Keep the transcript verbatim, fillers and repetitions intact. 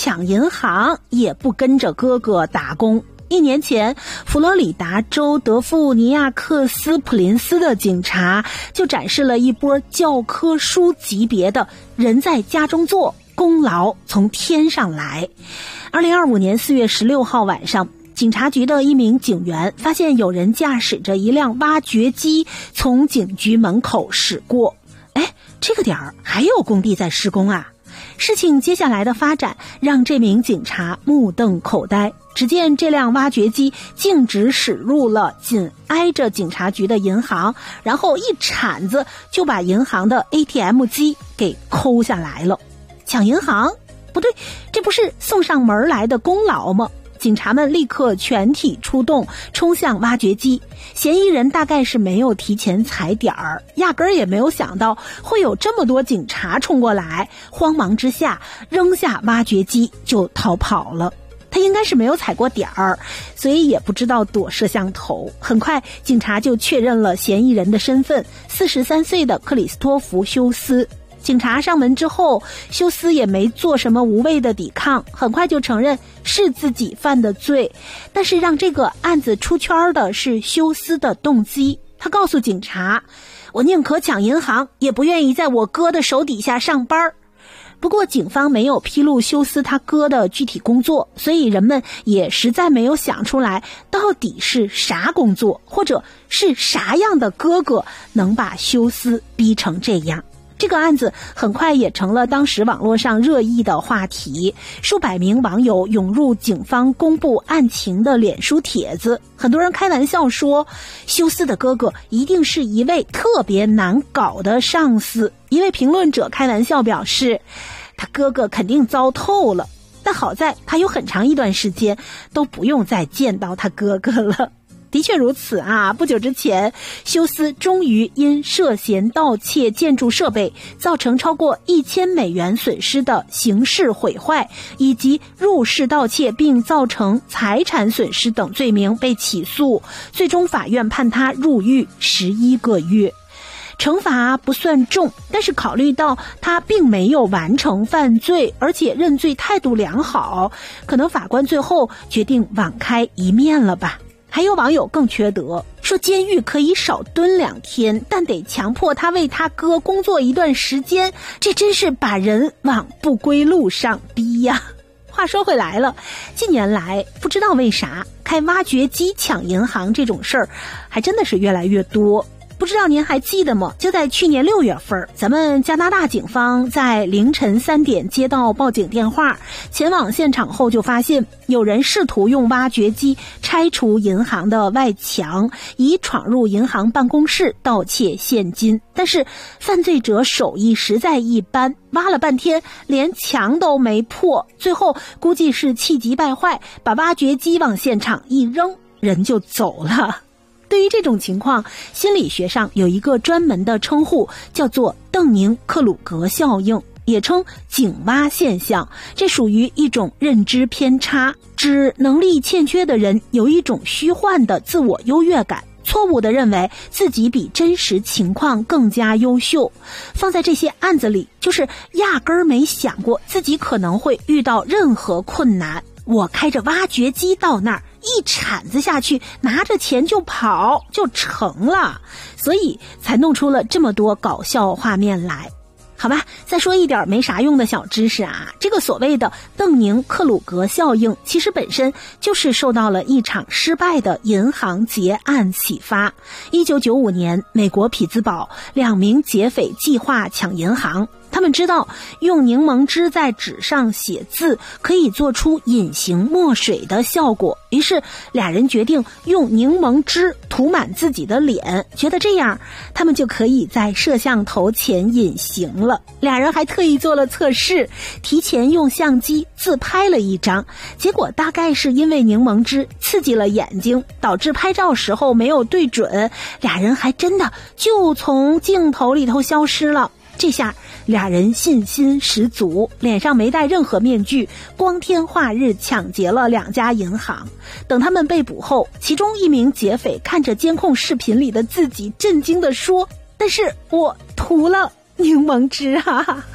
抢银行，也不跟着哥哥打工。一年前，佛罗里达州德富尼亚克斯普林斯的警察就展示了一波教科书级别的人在家中坐，功劳从天上来。二零二五年四月十六号晚上，警察局的一名警员发现有人驾驶着一辆挖掘机从警局门口驶过。哎，这个点儿还有工地在施工啊！事情接下来的发展让这名警察目瞪口呆。只见这辆挖掘机径直驶入了紧挨着警察局的银行，然后一铲子就把银行的 A T M 机给抠下来了。抢银行？不对，这不是送上门来的功劳吗？警察们立刻全体出动，冲向挖掘机。嫌疑人大概是没有提前踩点儿，压根儿也没有想到会有这么多警察冲过来，慌忙之下扔下挖掘机就逃跑了。他应该是没有踩过点儿，所以也不知道躲摄像头。很快警察就确认了嫌疑人的身份，四十三岁的克里斯托弗·休斯。警察上门之后，休斯也没做什么无谓的抵抗，很快就承认是自己犯的罪。但是让这个案子出圈的是休斯的动机。他告诉警察，我宁可抢银行，也不愿意在我哥的手底下上班。不过警方没有披露休斯他哥的具体工作，所以人们也实在没有想出来到底是啥工作，或者是啥样的哥哥能把休斯逼成这样。这个案子很快也成了当时网络上热议的话题，数百名网友涌入警方公布案情的脸书帖子。很多人开玩笑说，休斯的哥哥一定是一位特别难搞的上司。一位评论者开玩笑表示，他哥哥肯定糟透了，但好在他有很长一段时间都不用再见到他哥哥了。的确如此啊！不久之前，休斯终于因涉嫌盗窃建筑设备造成超过一千美元损失的刑事毁坏，以及入室盗窃并造成财产损失等罪名被起诉，最终法院判他入狱十一个月。惩罚不算重，但是考虑到他并没有完成犯罪，而且认罪态度良好，可能法官最后决定网开一面了吧。还有网友更缺德，说监狱可以少蹲两天，但得强迫他为他哥工作一段时间，这真是把人往不归路上逼呀。话说回来了，近年来不知道为啥开挖掘机抢银行这种事儿还真的是越来越多。不知道您还记得吗？就在去年六月份，咱们加拿大警方在凌晨三点接到报警电话，前往现场后就发现有人试图用挖掘机拆除银行的外墙，以闯入银行办公室盗窃现金。但是犯罪者手艺实在一般，挖了半天连墙都没破，最后估计是气急败坏，把挖掘机往现场一扔，人就走了。对于这种情况，心理学上有一个专门的称呼，叫做邓宁克鲁格效应，也称井蛙现象。这属于一种认知偏差，指能力欠缺的人有一种虚幻的自我优越感，错误地认为自己比真实情况更加优秀。放在这些案子里，就是压根儿没想过自己可能会遇到任何困难。我开着挖掘机到那儿，一铲子下去，拿着钱就跑，就成了，所以才弄出了这么多搞笑画面来。好吧，再说一点没啥用的小知识啊，这个所谓的邓宁克鲁格效应，其实本身就是受到了一场失败的银行劫案启发。一九九五年，美国匹兹堡两名劫匪计划抢银行，他们知道用柠檬汁在纸上写字可以做出隐形墨水的效果，于是俩人决定用柠檬汁涂满自己的脸，觉得这样他们就可以在摄像头前隐形了。俩人还特意做了测试，提前用相机自拍了一张，结果大概是因为柠檬汁刺激了眼睛，导致拍照时候没有对准，俩人还真的就从镜头里头消失了。这下俩人信心十足，脸上没戴任何面具，光天化日抢劫了两家银行。等他们被捕后，其中一名劫匪看着监控视频里的自己，震惊地说：“但是我涂了柠檬汁啊！”